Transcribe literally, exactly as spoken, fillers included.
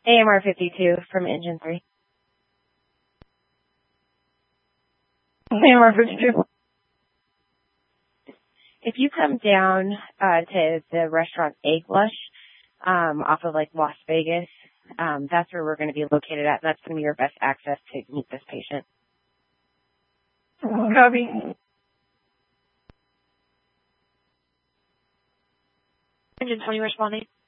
A M R fifty-two from Engine three. A M R fifty-two. If you come down uh, to the restaurant Egg Lush um, off of like Las Vegas, um, that's where we're going to be located at. That's going to be your best access to meet this patient. Copy. Engine twenty responding.